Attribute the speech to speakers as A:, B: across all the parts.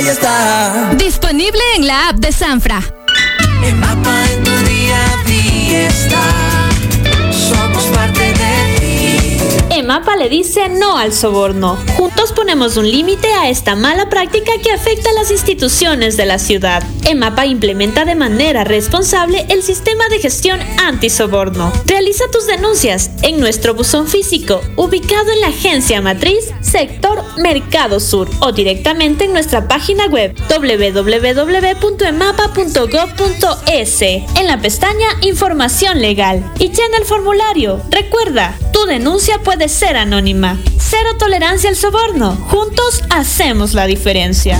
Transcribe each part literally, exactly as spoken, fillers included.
A: ya está.
B: Disponible en la app de Sanfra.
A: En Mapa en tu día a día está. Somos parte de ti.
C: EMAPA le dice no al soborno. Juntos ponemos un límite a esta mala práctica que afecta a las instituciones de la ciudad. EMAPA implementa de manera responsable el sistema de gestión antisoborno. Realiza tus denuncias en nuestro buzón físico, ubicado en la agencia matriz, sector Mercado Sur, o directamente en nuestra página web doble u doble u doble u punto emapa punto gob punto es, en la pestaña Información Legal, y llena el formulario. Recuerda, tu denuncia puede ser anónima. Cero tolerancia al soborno. Juntos hacemos la diferencia.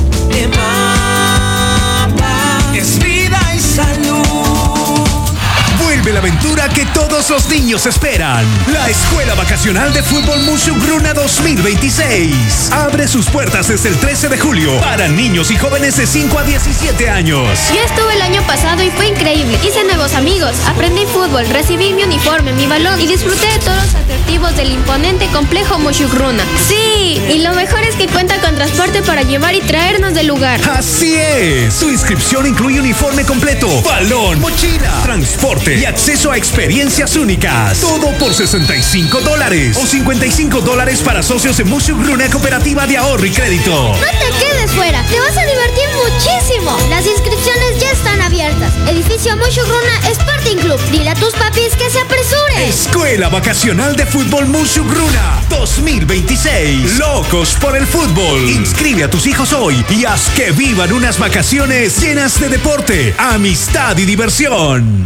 A: EMAPA es vida y salud.
D: Vuelve la aventura que todos los niños esperan. La Escuela Vacacional de Fútbol Musugruna dos mil veintiséis. Abre sus puertas desde el trece de julio para niños y jóvenes de cinco a diecisiete años.
E: Yo estuve el año pasado y fue increíble. Hice nuevos amigos, aprendí fútbol, recibí mi uniforme, mi balón y disfruté de todos los atractivos del imponente complejo Musugruna. ¡Sí! Y lo mejor es que cuenta con transporte para llevar y traernos del lugar.
D: ¡Así es! Su inscripción incluye uniforme completo, balón, mochila, transporte y acceso a experiencias únicas. Todo por sesenta y cinco dólares o cincuenta y cinco dólares para socios de Musugruna Cooperativa de Ahorro y Crédito.
E: No te quedes fuera, te vas a divertir muchísimo. Las inscripciones ya están abiertas. Edificio Musugruna Sporting Club. Dile a tus papis que se apresuren.
D: Escuela Vacacional de Fútbol Musugruna dos mil veintiséis. Locos por el fútbol. Inscribe a tus hijos hoy y haz que vivan unas vacaciones llenas de deporte, amistad y diversión.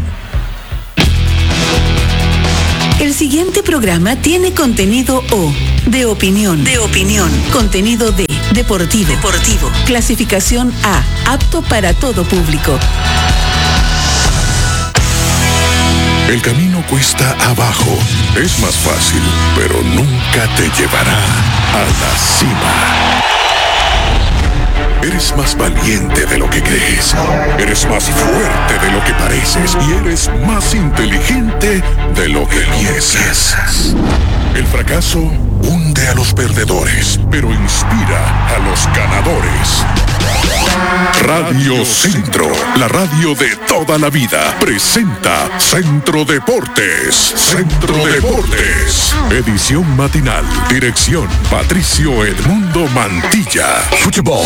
F: El siguiente programa tiene contenido O, de opinión, de opinión, contenido D, deportivo, deportivo, clasificación A, apto para todo público.
G: El camino cuesta abajo, es más fácil, pero nunca te llevará a la cima. Eres más valiente de lo que crees, eres más fuerte de lo que pareces y eres más inteligente de lo que piensas. El fracaso hunde a los perdedores, pero inspira a los ganadores. Radio Centro, la radio de toda la vida, presenta Centro Deportes. Centro Deportes, edición matinal, dirección Patricio Edmundo Mantilla. Fútbol.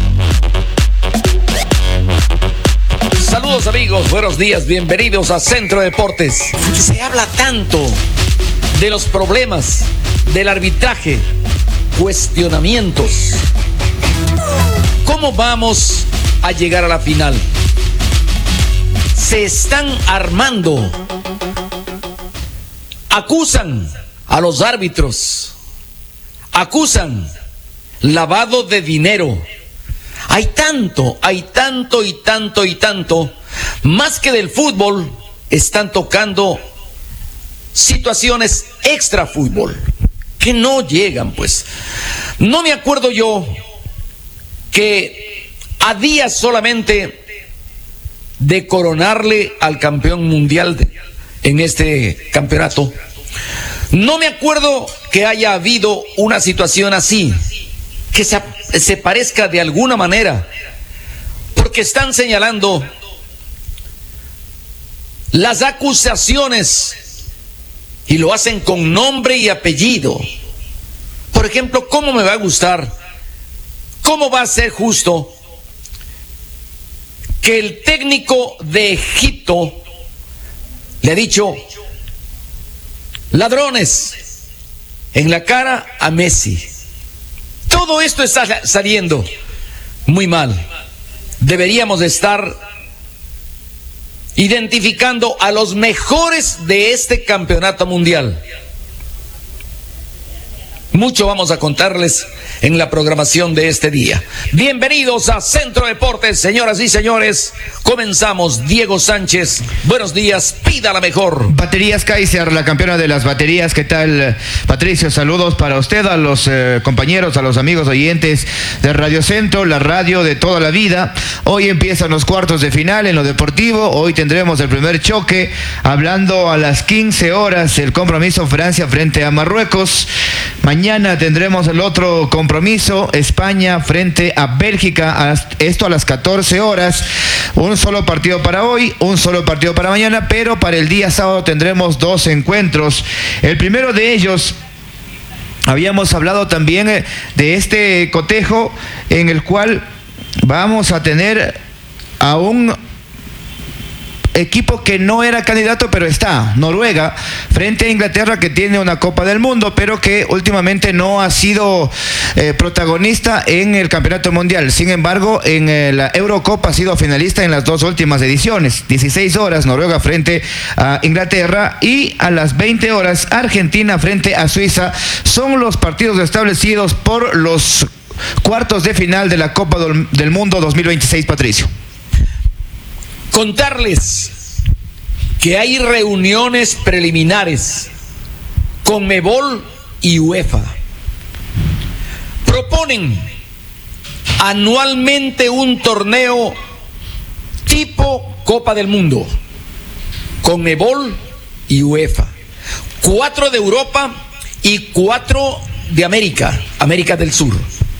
H: Saludos amigos, buenos días, bienvenidos a Centro Deportes. Se habla tanto de los problemas del arbitraje, cuestionamientos. ¿Cómo vamos a llegar a la final? Se están armando. Acusan a los árbitros. Acusan lavado de dinero. Hay tanto, hay tanto y tanto y tanto. Más que del fútbol, están tocando situaciones extra fútbol que no llegan, pues. No me acuerdo yo que a días solamente de coronarle al campeón mundial de, en este campeonato, no me acuerdo que haya habido una situación así, que se, se parezca de alguna manera, porque están señalando las acusaciones y lo hacen con nombre y apellido. Por ejemplo, ¿cómo me va a gustar? ¿Cómo va a ser justo que el técnico de Egipto le ha dicho ladrones en la cara a Messi? Todo esto está saliendo muy mal. Deberíamos estar identificando a los mejores de este campeonato mundial. Mucho vamos a contarles en la programación de este día. Bienvenidos a Centro Deportes, señoras y señores. Comenzamos. Diego Sánchez, buenos días, pida la mejor.
I: Baterías Kaiser, la campeona de las baterías. ¿Qué tal, Patricio? Saludos para usted, a los eh, compañeros, a los amigos oyentes de Radio Centro, la radio de toda la vida. Hoy empiezan los cuartos de final en lo deportivo. Hoy tendremos el primer choque, hablando a las quince horas, el compromiso Francia frente a Marruecos. Mañana tendremos el otro compromiso, España frente a Bélgica, esto a las catorce horas. Un solo partido para hoy, un solo partido para mañana, pero para el día sábado tendremos dos encuentros. El primero de ellos, habíamos hablado también de este cotejo en el cual vamos a tener a un equipo que no era candidato, pero está, Noruega, frente a Inglaterra, que tiene una Copa del Mundo, pero que últimamente no ha sido eh, protagonista en el Campeonato Mundial. Sin embargo, en eh, la Eurocopa ha sido finalista en las dos últimas ediciones. dieciséis horas, Noruega frente a Inglaterra, y a las veinte horas, Argentina frente a Suiza. Son los partidos establecidos por los cuartos de final de la Copa del Mundo dos mil veintiséis, Patricio.
H: Contarles que hay reuniones preliminares con Conmebol y UEFA. Proponen anualmente un torneo tipo Copa del Mundo. Conmebol y UEFA. Cuatro de Europa y cuatro de América, América del Sur.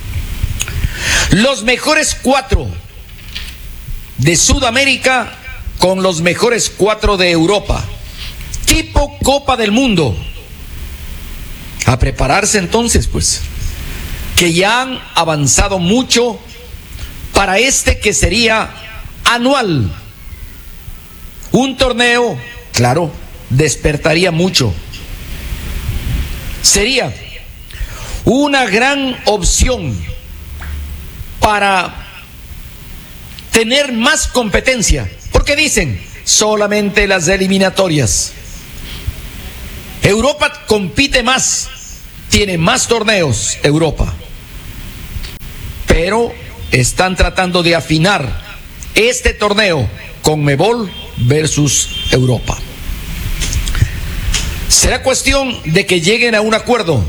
H: Los mejores cuatro de Sudamérica con los mejores cuatro de Europa, tipo Copa del Mundo. A prepararse entonces, pues, que ya han avanzado mucho para este que sería anual. Un torneo, claro, despertaría mucho. Sería una gran opción para tener más competencia, porque dicen solamente las eliminatorias. Europa compite más, tiene más torneos, Europa, pero están tratando de afinar este torneo Conmebol versus Europa. Será cuestión de que lleguen a un acuerdo.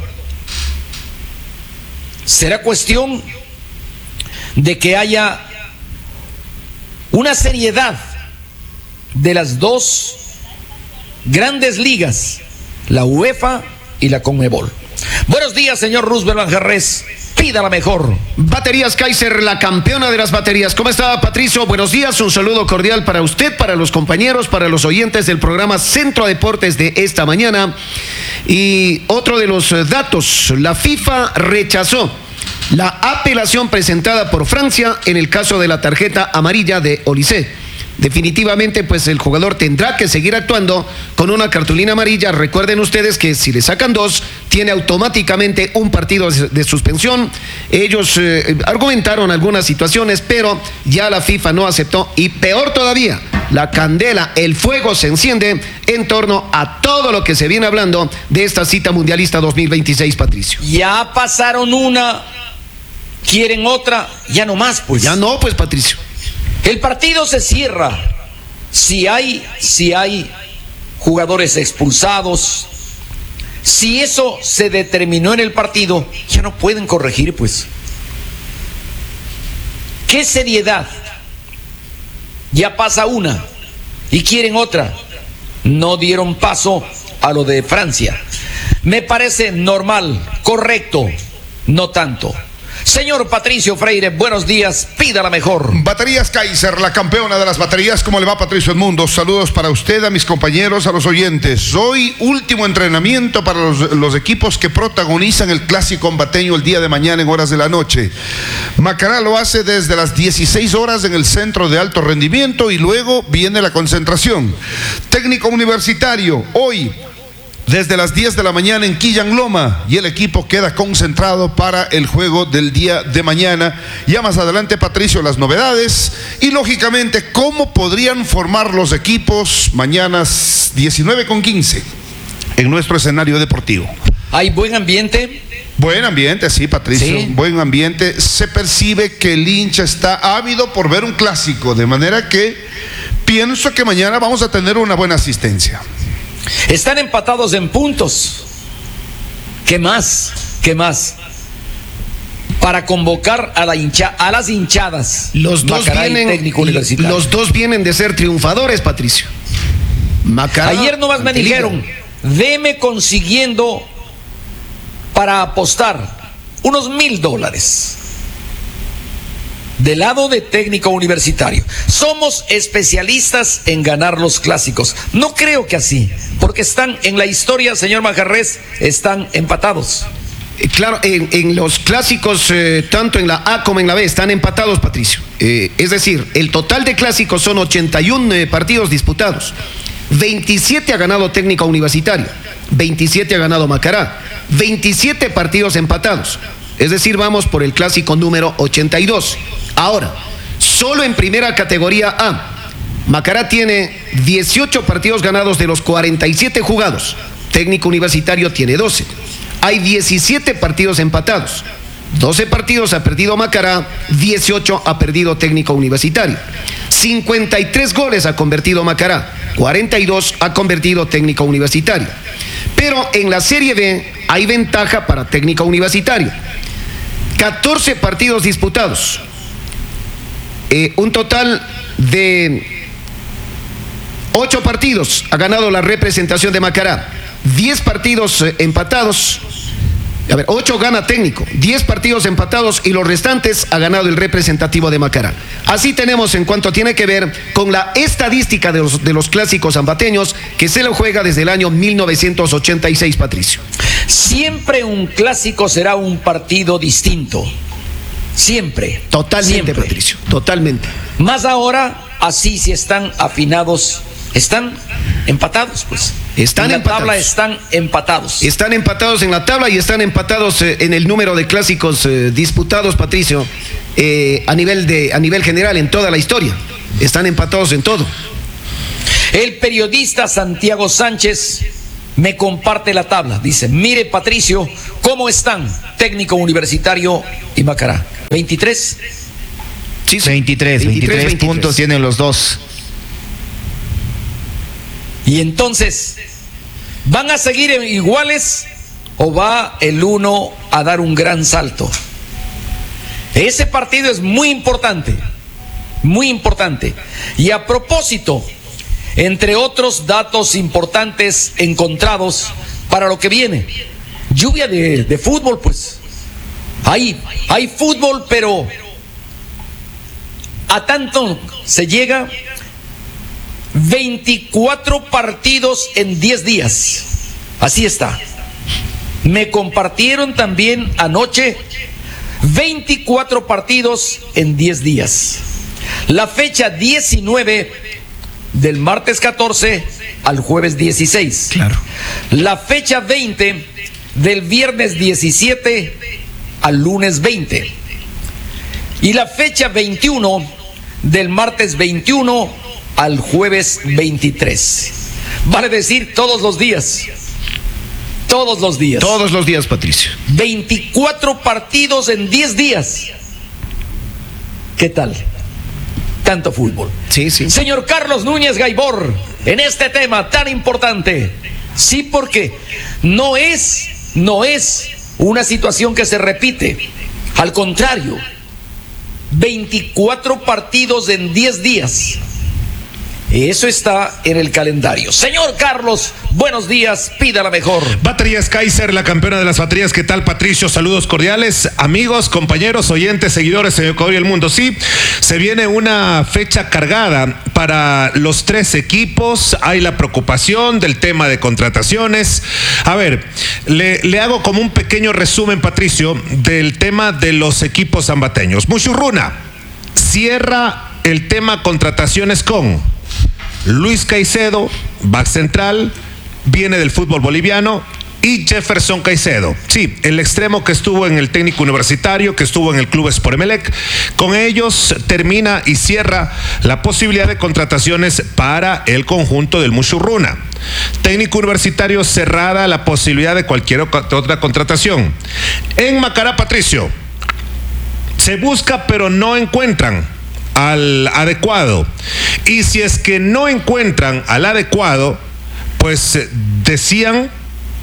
H: Será cuestión de que haya una seriedad de las dos grandes ligas, la UEFA y la Conmebol. Buenos días, señor Roosevelt Manjarres. Pida la mejor.
J: Baterías Kaiser, la campeona de las baterías. ¿Cómo está, Patricio? Buenos días, un saludo cordial para usted, para los compañeros, para los oyentes del programa Centro Deportes de esta mañana. Y otro de los datos, la FIFA rechazó la apelación presentada por Francia en el caso de la tarjeta amarilla de Olise. Definitivamente, pues el jugador tendrá que seguir actuando con una cartulina amarilla. Recuerden ustedes que si le sacan dos, tiene automáticamente un partido de suspensión. Ellos eh, argumentaron algunas situaciones, pero ya la FIFA no aceptó. Y peor todavía, la candela, el fuego se enciende en torno a todo lo que se viene hablando de esta cita mundialista dos mil veintiséis, Patricio.
H: Ya pasaron una, quieren otra, ya no más, pues.
J: Ya no, pues, Patricio.
H: El partido se cierra si hay, si hay jugadores expulsados. Si eso se determinó en el partido, ya no pueden corregir, pues. ¿Qué seriedad? Ya pasa una y quieren otra. No dieron paso a lo de Francia. Me parece normal, correcto, no tanto. Señor Patricio Freire, buenos días, pida la mejor.
K: Baterías Kaiser, la campeona de las baterías. ¿Cómo le va, Patricio Edmundo? Saludos para usted, a mis compañeros, a los oyentes. Hoy, último entrenamiento para los, los equipos que protagonizan el clásico ambateño el día de mañana en horas de la noche. Macará lo hace desde las dieciséis horas en el centro de alto rendimiento y luego viene la concentración. Técnico Universitario, hoy desde las diez de la mañana en Quillan Loma, y el equipo queda concentrado para el juego del día de mañana. Ya más adelante, Patricio, las novedades y lógicamente cómo podrían formar los equipos mañana diecinueve con quince en nuestro escenario deportivo.
H: ¿Hay buen ambiente?
K: Buen ambiente, sí, Patricio, ¿sí? Buen ambiente. Se percibe que el hincha está ávido por ver un clásico, de manera que pienso que mañana vamos a tener una buena asistencia.
H: Están empatados en puntos. ¿Qué más? ¿Qué más? para convocar a, la hincha, a las hinchadas.
J: Los dos, vienen, los dos vienen de ser triunfadores, Patricio. Macará,
H: ayer nomás me dijeron, deme consiguiendo para apostar unos mil dólares. Del lado de Técnico Universitario. Somos especialistas en ganar los clásicos. No creo que así, porque están en la historia, señor Manjarres, están empatados.
J: Claro, en, en los clásicos, eh, tanto en la A como en la B, están empatados, Patricio. Eh, es decir, el total de clásicos son ochenta y uno eh, partidos disputados. veintisiete ha ganado Técnico Universitario, veintisiete ha ganado Macará, veintisiete partidos empatados. Es decir, vamos por el clásico número ochenta y dos. Ahora, solo en primera categoría A, Macará tiene dieciocho partidos ganados de los cuarenta y siete jugados. Técnico Universitario tiene doce. Hay diecisiete partidos empatados. doce partidos ha perdido Macará, dieciocho ha perdido Técnico Universitario. cincuenta y tres goles ha convertido Macará, cuarenta y dos ha convertido Técnico Universitario. Pero en la Serie B hay ventaja para Técnico Universitario. catorce partidos disputados. Eh, un total de ocho partidos ha ganado la representación de Macará. diez partidos eh, empatados. A ver, ocho gana Técnico, diez partidos empatados y los restantes ha ganado el representativo de Macará. Así tenemos en cuanto tiene que ver con la estadística de los, de los clásicos zambateños que se lo juega desde el año mil novecientos ochenta y seis, Patricio.
H: Siempre un clásico será un partido distinto. Siempre.
J: Totalmente,
H: siempre.
J: Patricio, totalmente.
H: Más ahora, así si están afinados, están empatados, pues.
J: Están
H: en la
J: empatados.
H: tabla están empatados.
J: Están empatados en la tabla y están empatados eh, en el número de clásicos eh, disputados, Patricio, eh, a nivel de, a nivel general, en toda la historia. Están empatados en todo.
H: El periodista Santiago Sánchez me comparte la tabla. Dice, mire Patricio, ¿cómo están Técnico Universitario y Macará? ¿veintitrés?
I: Sí, sí. veintitrés, veintitrés, veintitrés puntos tienen los dos.
H: Y entonces, ¿van a seguir iguales o va el uno a dar un gran salto? Ese partido es muy importante, muy importante. Y a propósito, entre otros datos importantes encontrados para lo que viene, lluvia de, de fútbol, pues. Hay, hay fútbol, pero a tanto se llega. veinticuatro partidos en diez días. Así está. Me compartieron también anoche veinticuatro partidos en diez días. La fecha diecinueve del martes catorce al jueves dieciséis.
J: Claro.
H: La fecha veinte del viernes diecisiete al lunes veinte. Y la fecha veintiuno del martes veintiuno al jueves veintitrés. Vale decir todos los días. Todos los días.
J: Todos los días, Patricio.
H: veinticuatro partidos en diez días. ¿Qué tal? Tanto fútbol.
J: Sí, sí.
H: Señor Carlos Núñez Gaibor, en este tema tan importante. Sí, porque no es, no es una situación que se repite. Al contrario, veinticuatro partidos en diez días. Eso está en el calendario. Señor Carlos, buenos días, pida la mejor.
L: Baterías Kaiser, la campeona de las baterías. ¿Qué tal, Patricio? Saludos cordiales, amigos, compañeros, oyentes, seguidores de Ecuador y el mundo. Sí, se viene una fecha cargada para los tres equipos. Hay la preocupación del tema de contrataciones. A ver, le, le hago como un pequeño resumen, Patricio, del tema de los equipos zambateños. Mushurruna cierra el tema contrataciones con Luis Caicedo, back central, viene del fútbol boliviano, y Jefferson Caicedo. Sí, el extremo que estuvo en el Técnico Universitario, que estuvo en el Club Sport Emelec. Con ellos termina y cierra la posibilidad de contrataciones para el conjunto del Mushurruna. Técnico Universitario cerrada la posibilidad de cualquier otra contratación. En Macará, Patricio, se busca pero no encuentran al adecuado, y si es que no encuentran al adecuado, pues decían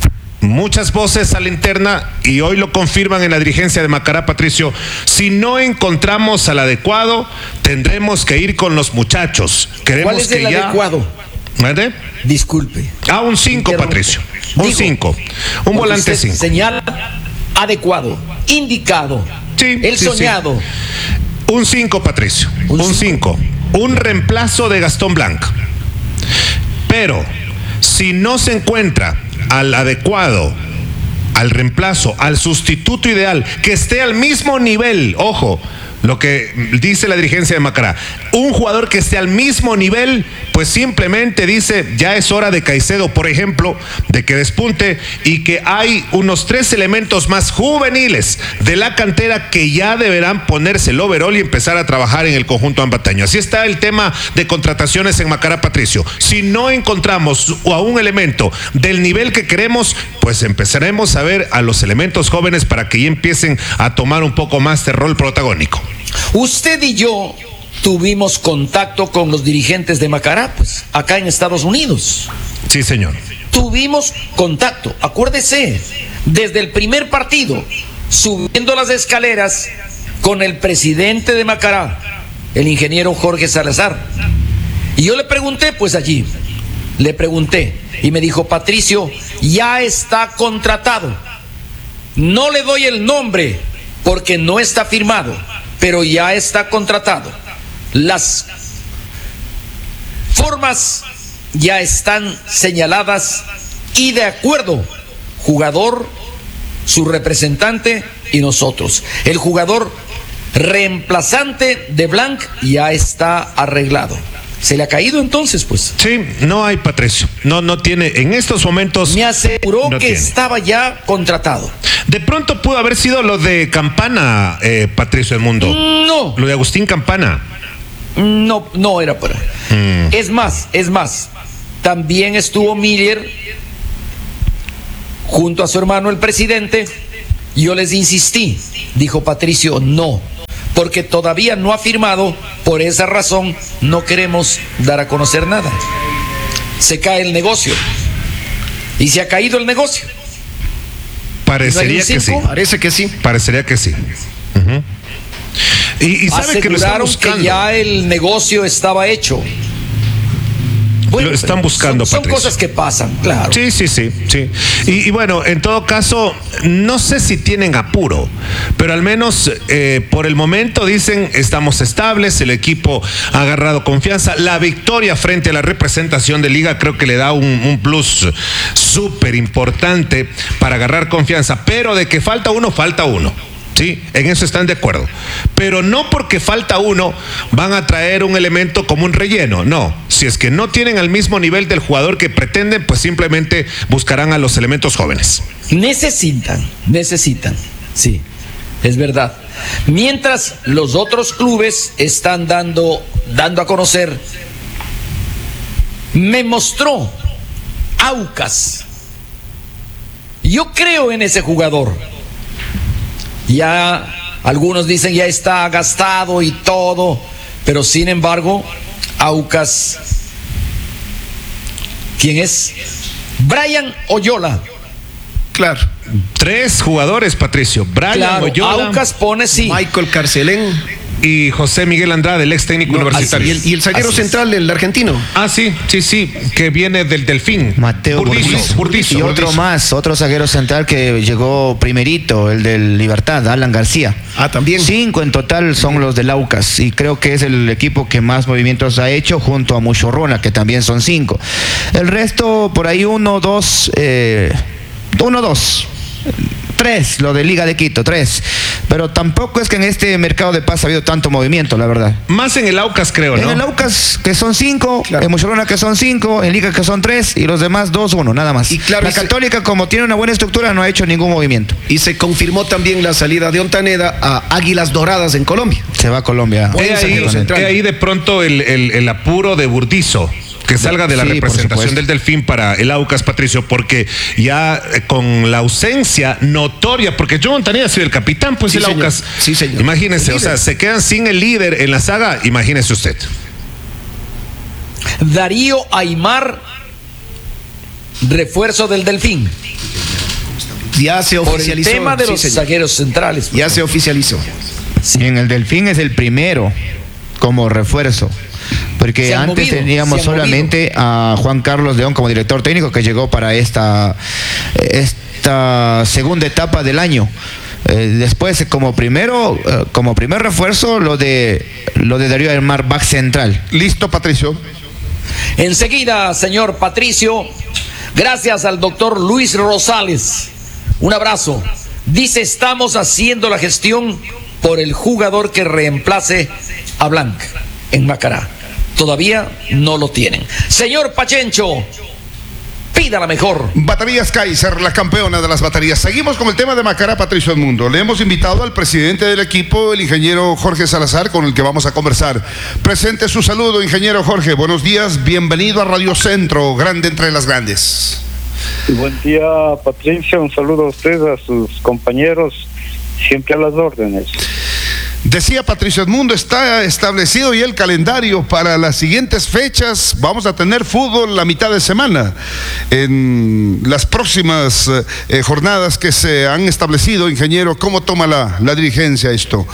L: muchas voces a la interna y hoy lo confirman en la dirigencia de Macará, Patricio. Si no encontramos al adecuado, tendremos que ir con los muchachos. Queremos
H: ¿Cuál es
L: que
H: el
L: ya...
H: adecuado?
L: ¿Vale?
H: Disculpe.
L: Ah, un cinco, Patricio. Un cinco. Un volante cinco.
H: Señal adecuado, indicado,
L: sí,
H: el
L: sí,
H: soñado.
L: Sí. Un cinco, Patricio. Un cinco. Un reemplazo de Gastón Blanc. Pero si no se encuentra al adecuado, al reemplazo, al sustituto ideal, que esté al mismo nivel, ojo, lo que dice la dirigencia de Macará, un jugador que esté al mismo nivel, pues simplemente dice, ya es hora de Caicedo, por ejemplo, de que despunte, y que hay unos tres elementos más juveniles de la cantera que ya deberán ponerse el overall y empezar a trabajar en el conjunto ambateño. Así está el tema de contrataciones en Macará, Patricio. Si no encontramos a un elemento del nivel que queremos, pues empezaremos a ver a los elementos jóvenes para que ya empiecen a tomar un poco más de rol protagónico.
H: Usted y yo tuvimos contacto con los dirigentes de Macará, pues, acá en Estados Unidos.
L: Sí, señor.
H: Tuvimos contacto, acuérdese, desde el primer partido, subiendo las escaleras con el presidente de Macará, el ingeniero Jorge Salazar. Y yo le pregunté, pues allí, le pregunté, y me dijo, Patricio, ya está contratado. No le doy el nombre porque no está firmado, pero ya está contratado. Las formas ya están señaladas y de acuerdo, jugador, su representante y nosotros. El jugador reemplazante de Blanc ya está arreglado. ¿Se le ha caído entonces, pues?
L: Sí, no hay, Patricio. No, no tiene, en estos momentos.
H: Me aseguró
L: no
H: que
L: tiene.
H: Estaba ya contratado.
L: De pronto pudo haber sido lo de Campana, eh, Patricio Edmundo.
H: No.
L: Lo de Agustín Campana.
H: No, no era para. Mm. Es más, es más. También estuvo Miller junto a su hermano el presidente. Yo les insistí. Dijo Patricio, no. Porque todavía no ha firmado, por esa razón no queremos dar a conocer nada. Se cae el negocio. Y se ha caído el negocio.
L: Parecería
H: ¿No
L: que sí.
J: Parece que sí.
L: Parecería que sí. Uh-huh. Y, y sabe que lo están buscando.
H: Que ya el negocio estaba hecho. Bueno,
L: lo están buscando,
H: son, son
L: Patricio.
H: cosas que pasan, claro.
L: Sí, sí, sí, sí. Y, y bueno, en todo caso, no sé si tienen apuro, pero al menos eh, por el momento dicen estamos estables, el equipo ha agarrado confianza. La victoria frente a la representación de Liga creo que le da un, un plus súper importante para agarrar confianza, pero de que falta uno, falta uno. Sí, en eso están de acuerdo. Pero no porque falta uno van a traer un elemento como un relleno. No, si es que no tienen al mismo nivel del jugador que pretenden, pues simplemente buscarán a los elementos jóvenes.
H: Necesitan, necesitan, sí, es verdad. Mientras los otros clubes están dando, dando a conocer, me mostró Aucas. Yo creo en ese jugador. Ya algunos dicen ya está gastado y todo, pero sin embargo, Aucas, ¿quién es? Brian Oyola.
J: Claro.
L: Tres jugadores, Patricio. Brian
H: claro,
L: Oyola.
H: Aucas pone sí.
J: Michael Carcelén.
L: Y José Miguel Andrade, el ex técnico no, universitario.
J: Y el, y el zaguero
L: así
J: central,
L: es.
J: el argentino.
L: Ah, sí, sí, sí, que viene del Delfín.
I: Mateo Burdizo.
L: Burdizo.
I: Y otro
L: Burdizo.
I: más, otro zaguero central que llegó primerito, el del Libertad, Alan García.
J: Ah, también.
I: Cinco en total son los del Aucas y creo que es el equipo que más movimientos ha hecho junto a Muchorrona, que también son cinco. El resto, por ahí uno, dos, eh, uno, dos. Tres, lo de Liga de Quito, tres. Pero tampoco es que en este mercado de paz ha habido tanto movimiento, la verdad.
L: Más en el Aucas, creo, ¿no?
I: En el Aucas, que son cinco,
J: claro.
I: En Muchorrona, que son cinco, en Liga, que son tres, y los demás dos, uno, nada más.
J: Y claro,
I: la
J: y se...
I: Católica, como tiene una buena estructura, no ha hecho ningún movimiento.
J: Y se confirmó también la salida de Ontaneda a Águilas Doradas en Colombia.
I: Se va a Colombia.
L: He ahí, he ahí de pronto el, el, el apuro de Burdizo. Que salga de la sí, representación del Delfín para el Aucas, Patricio, porque ya eh, con la ausencia notoria, porque John Montaneda ha sido el capitán, pues sí, el Aucas.
J: Señor. Sí, señor.
L: Imagínense, o sea, se quedan sin el líder en la saga, imagínese usted.
H: Darío Aymar, refuerzo del Delfín.
J: Ya se oficializó.
H: Por el tema de
J: sí,
H: los
J: señor.
H: zagueros centrales.
J: Ya se oficializó.
I: Sí, en el Delfín es el primero como refuerzo. Porque
H: Se han
I: antes
H: movido,
I: teníamos
H: se han
I: solamente a Juan Carlos León como director técnico que llegó para esta, esta segunda etapa del año. Eh, después como primero, eh, como primer refuerzo lo de lo de Darío Aymar, back central.
K: Listo, Patricio.
H: Enseguida, señor Patricio, gracias al doctor Luis Rosales. Un abrazo. Dice, estamos haciendo la gestión por el jugador que reemplace a Blanc en Macará. Todavía no lo tienen. Señor Pachencho, pida la mejor.
K: Baterías Kaiser, la campeona de las baterías. Seguimos con el tema de Macará, Patricio Edmundo. Le hemos invitado al presidente del equipo, el ingeniero Jorge Salazar, con el que vamos a conversar. Presente su saludo, ingeniero Jorge. Buenos días, bienvenido a Radio Centro, grande entre las grandes.
M: Buen día, Patricia. Un saludo a usted, a sus compañeros, siempre a las órdenes.
K: Decía Patricio Edmundo, está establecido ya el calendario para las siguientes fechas. Vamos a tener fútbol la mitad de semana. En las próximas eh, jornadas que se han establecido, ingeniero, ¿cómo toma la, la dirigencia esto?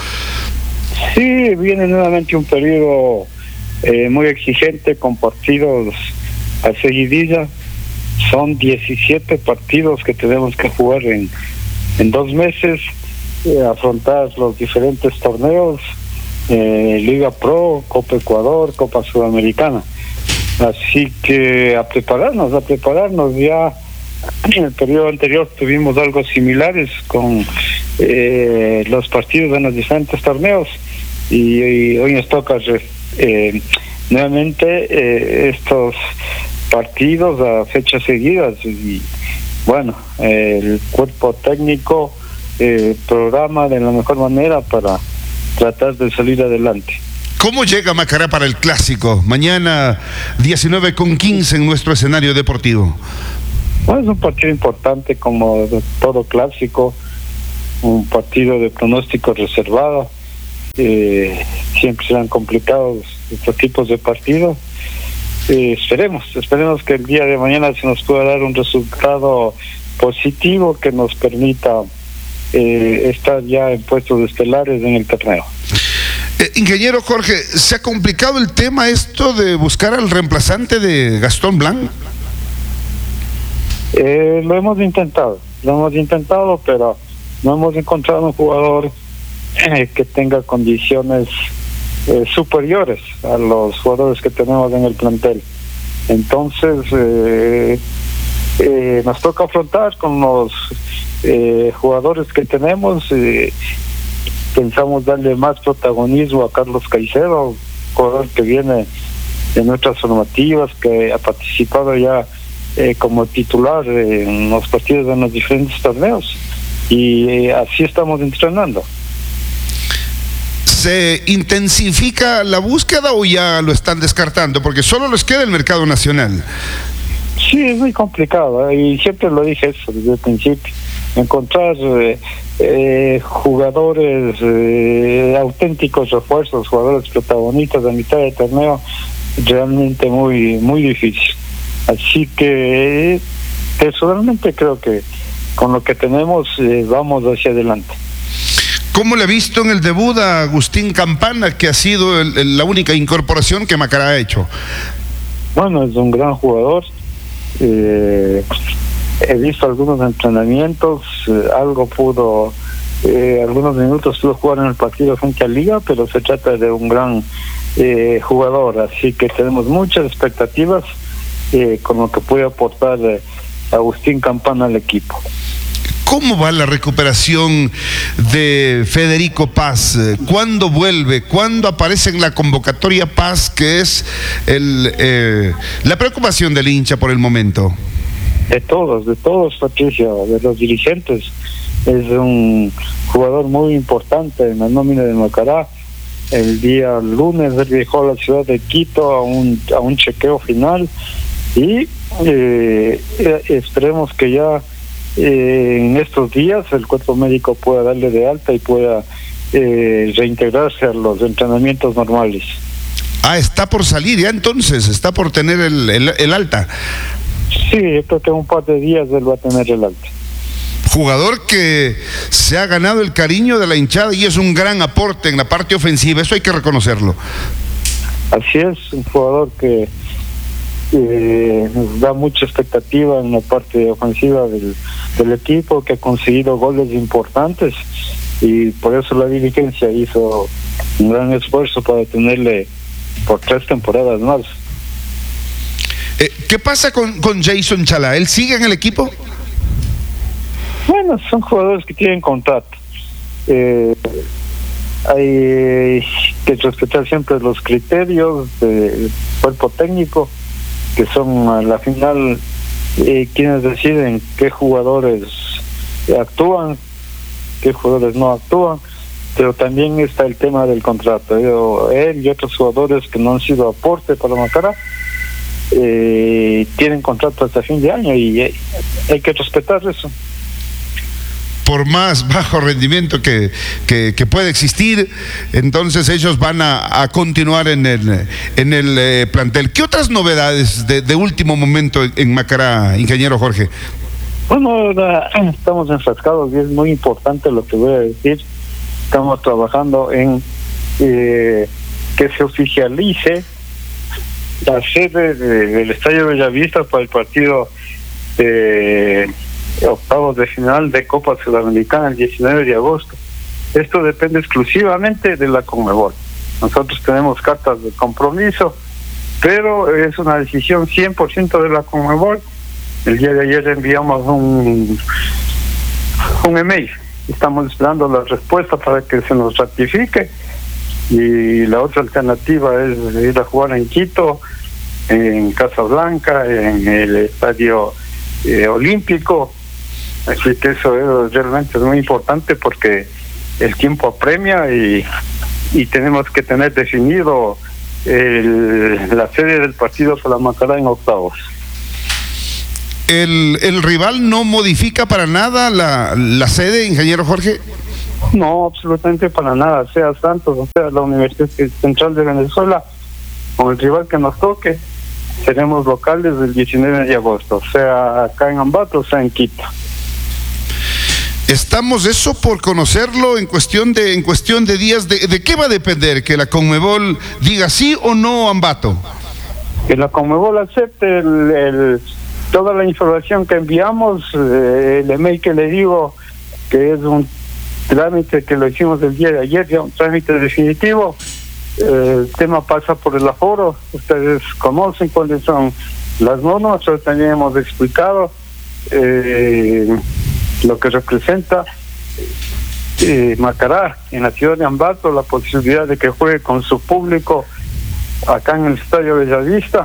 M: Sí, viene nuevamente un periodo eh, muy exigente con partidos a seguidilla. Son diecisiete partidos que tenemos que jugar en, en dos meses. Eh, afrontar los diferentes torneos, eh, Liga Pro, Copa Ecuador, Copa Sudamericana. Así que a prepararnos, a prepararnos. Ya en el periodo anterior tuvimos algo similares con eh, los partidos en los diferentes torneos y, y hoy nos toca eh, nuevamente eh, estos partidos a fechas seguidas y bueno, eh, el cuerpo técnico Eh, programa de la mejor manera para tratar de salir adelante.
K: ¿Cómo llega Macará para el clásico? Mañana diecinueve con quince en nuestro escenario deportivo.
M: Bueno, es un partido importante como todo clásico, un partido de pronóstico reservado. Eh, siempre serán complicados estos tipos de partidos. Eh, esperemos, esperemos que el día de mañana se nos pueda dar un resultado positivo que nos permita Eh, estar ya en puestos estelares en el torneo.
K: Eh, ingeniero Jorge, ¿se ha complicado el tema esto de buscar al reemplazante de Gastón Blanc?
M: Eh, lo hemos intentado, lo hemos intentado, pero no hemos encontrado un jugador eh, que tenga condiciones eh, superiores a los jugadores que tenemos en el plantel. Entonces, eh, eh, nos toca afrontar con los Eh, jugadores que tenemos. Eh, pensamos darle más protagonismo a Carlos Caicedo, jugador que viene de nuestras formativas, que ha participado ya eh, como titular en los partidos de los diferentes torneos y eh, así estamos entrenando.
K: ¿Se intensifica la búsqueda o ya lo están descartando? Porque solo les queda el mercado nacional.
M: Sí, es muy complicado, ¿eh? Y siempre lo dije eso desde el principio. Encontrar eh, eh, jugadores eh, auténticos refuerzos, jugadores protagonistas a mitad de torneo, realmente muy muy difícil. Así que personalmente creo que con lo que tenemos eh, vamos hacia adelante.
K: ¿Cómo le ha visto en el debut a Agustín Campana, que ha sido el, el, la única incorporación que Macará ha hecho?
M: Bueno, es un gran jugador. Eh, he visto algunos entrenamientos, eh, algo pudo, eh, algunos minutos pudo jugar en el partido frente a Liga, pero se trata de un gran eh, jugador, así que tenemos muchas expectativas eh, con lo que puede aportar eh, Agustín Campana al equipo.
K: ¿Cómo va la recuperación de Federico Paz? ¿Cuándo vuelve? ¿Cuándo aparece en la convocatoria Paz, que es el, eh, la preocupación del hincha por el momento?
M: De todos, de todos, Patricia, de los dirigentes. Es un jugador muy importante en la nómina de Macará. El día lunes él viajó a la ciudad de Quito a un, a un chequeo final y eh, esperemos que ya Eh, en estos días el cuerpo médico pueda darle de alta y pueda eh, reintegrarse a los entrenamientos normales.
K: Ah, está por salir ya entonces, está por tener el, el, el alta.
M: Sí, yo creo que en un par de días él va a tener el alta.
K: jugador que se ha ganado el cariño de la hinchada y es un gran aporte en la parte ofensiva, eso hay que reconocerlo.
M: Así es, un jugador que eh, nos da mucha expectativa en la parte ofensiva del, del equipo, que ha conseguido goles importantes, y por eso la dirigencia hizo un gran esfuerzo para tenerle por tres temporadas más.
K: Eh, ¿Qué pasa con, con Jason Chalá? ¿Él sigue en el equipo?
M: Bueno, son jugadores que tienen contrato. Eh, hay que respetar siempre los criterios del cuerpo técnico, que son a la final eh, quienes deciden qué jugadores actúan, qué jugadores no actúan, pero también está el tema del contrato. Yo, él y otros jugadores que no han sido aporte para Macará eh, tienen contrato hasta fin de año y eh, hay que respetar eso.
K: Por más bajo rendimiento que, que, que puede existir, entonces ellos van a, a continuar en el, en el eh, plantel. ¿Qué otras novedades de, de último momento en Macará, ingeniero Jorge?
M: Bueno, ahora estamos enfrascados y es muy importante lo que voy a decir. Estamos trabajando en eh, que se oficialice la sede de, del Estadio Bellavista para el partido de octavos de final de Copa Sudamericana el diecinueve de agosto. Esto depende exclusivamente de la Conmebol. Nosotros tenemos cartas de compromiso, pero es una decisión cien por ciento de la Conmebol. El día de ayer enviamos un un email. Estamos esperando la respuesta para que se nos ratifique, y la otra alternativa es ir a jugar en Quito, en Casablanca, en el Estadio eh, Olímpico. Así que eso es, realmente es muy importante porque el tiempo apremia y, y tenemos que tener definido el, la sede del partido para Macará en octavos.
K: ¿El, el rival no modifica para nada la, la sede, ingeniero Jorge?
M: No, absolutamente para nada, sea Santos o sea la Universidad Central de Venezuela, con el rival que nos toque, seremos locales del diecinueve de agosto, sea acá en Ambato o sea en Quito.
K: Estamos eso por conocerlo en cuestión de en cuestión de días. ¿De, de qué va a depender que la Conmebol diga sí o no, Ambato?
M: Que la Conmebol acepte el, el, toda la información que enviamos, eh, el email que le digo, que es un trámite que lo hicimos el día de ayer, ya un trámite definitivo. Eh, el tema pasa por el aforo, ustedes conocen cuáles son las normas, pero también hemos explicado eh, lo que representa eh, Macará en la ciudad de Ambato, la posibilidad de que juegue con su público acá en el Estadio Bellavista.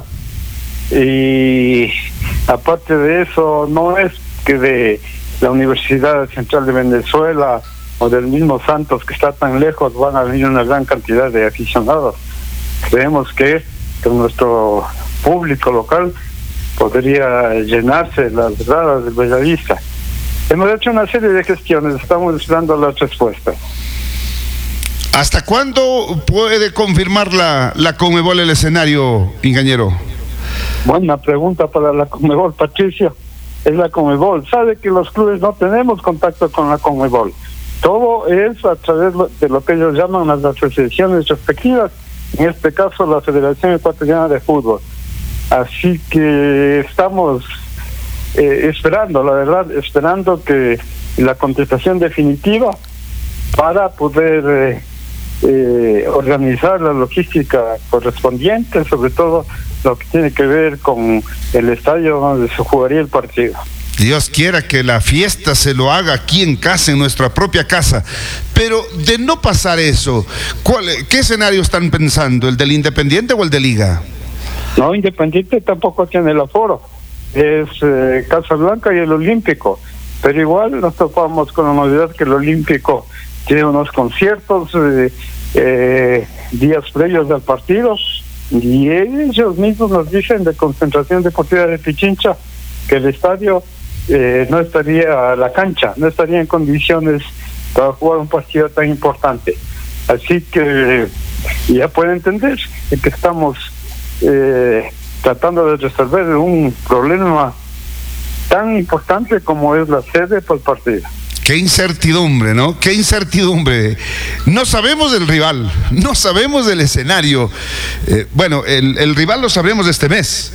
M: Y aparte de eso, no es que de la Universidad Central de Venezuela o del mismo Santos, que está tan lejos, van a venir una gran cantidad de aficionados. Creemos que con nuestro público local podría llenarse las gradas del Bellavista. Hemos hecho una serie de gestiones, estamos esperando las respuestas.
K: ¿Hasta cuándo puede confirmar la, la Conmebol el escenario, ingeniero?
M: Buena pregunta para la Conmebol, Patricio. Es la Conmebol. Sabe que los clubes no tenemos contacto con la Conmebol. Todo es a través de lo que ellos llaman las asociaciones respectivas, en este caso la Federación Ecuatoriana de Fútbol. Así que estamos eh, esperando, la verdad, esperando que la contestación definitiva para poder eh, eh, organizar la logística correspondiente, sobre todo lo que tiene que ver con el estadio donde se jugaría el partido.
K: Dios quiera que la fiesta se lo haga aquí en casa, en nuestra propia casa. Pero de no pasar eso, ¿cuál, ¿qué escenario están pensando? ¿El del Independiente o el de Liga?
M: No, Independiente tampoco tiene el aforo. Es eh, Casablanca y el Olímpico. Pero igual nos topamos con la novedad que el Olímpico tiene unos conciertos eh, eh, días previos del partido. Y ellos mismos nos dicen de Concentración Deportiva de Pichincha que el estadio eh, no estaría, la cancha no estaría en condiciones para jugar un partido tan importante. Así que ya pueden entender que estamos eh, tratando de resolver un problema tan importante como es la sede para el partido.
K: Qué incertidumbre, ¿no? Qué incertidumbre. No sabemos del rival, no sabemos del escenario. Eh, bueno, el, el rival lo sabremos este mes.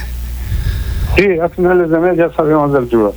M: Sí, a finales de mes ya sabemos del rival.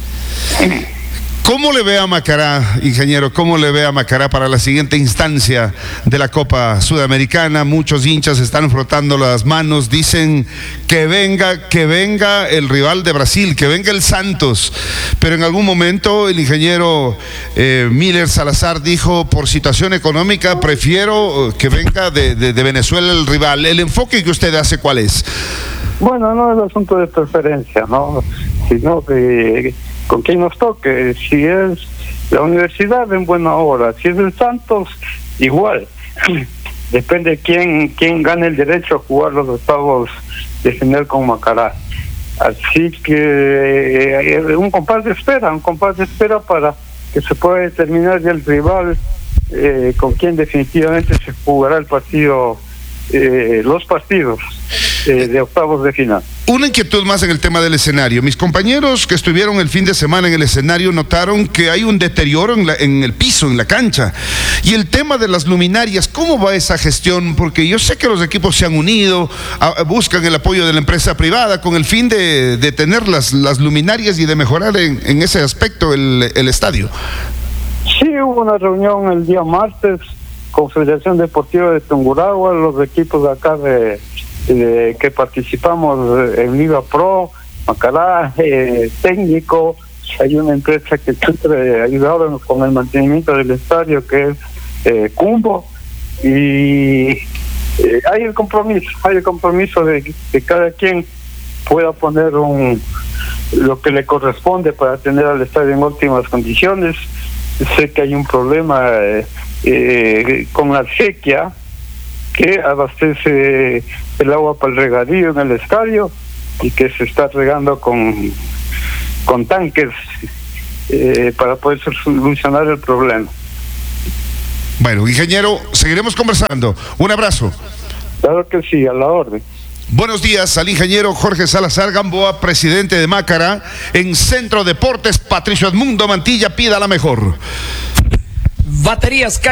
K: ¿Cómo le ve a Macará, ingeniero? ¿Cómo le ve a Macará para la siguiente instancia de la Copa Sudamericana? Muchos hinchas están frotando las manos, dicen que venga, que venga el rival de Brasil, que venga el Santos. Pero en algún momento el ingeniero eh, Miller Salazar dijo, por situación económica, prefiero que venga de, de, de Venezuela el rival. ¿El enfoque que usted hace cuál es?
M: Bueno, no es asunto de preferencia, ¿no? Sino que con quien nos toque, si es la universidad en buena hora, si es el Santos, igual. Depende de quién, quién gane el derecho a jugar los octavos de final con Macará. Así que eh, un compás de espera, un compás de espera para que se pueda determinar ya el rival eh, con quien definitivamente se jugará el partido, eh, los partidos eh, de octavos de final.
K: Una inquietud más en el tema del escenario. Mis compañeros que estuvieron el fin de semana en el escenario notaron que hay un deterioro en, la, en el piso, en la cancha. Y el tema de las luminarias, ¿cómo va esa gestión? Porque yo sé que los equipos se han unido, a, buscan el apoyo de la empresa privada con el fin de, de tener las, las luminarias y de mejorar en, en ese aspecto el, el estadio.
M: Sí, hubo una reunión el día martes con Federación Deportiva de Tungurahua, los equipos de acá de... De, que participamos en Liga Pro, Macará, eh, técnico, hay una empresa que siempre ayudaba con el mantenimiento del estadio que es eh, Cumbo, y eh, hay el compromiso, hay el compromiso de que cada quien pueda poner un lo que le corresponde para tener al estadio en óptimas condiciones. Sé que hay un problema eh, eh, con la sequía que abastece el agua para el regadío en el estadio y que se está regando con con tanques eh, para poder solucionar el problema.
K: Bueno, ingeniero, seguiremos conversando. Un abrazo.
M: Claro que sí, a la orden.
K: Buenos días al ingeniero Jorge Salazar Gamboa, presidente de Macará. En Centro Deportes, Patricio Edmundo Mantilla, pida la mejor.
H: Baterías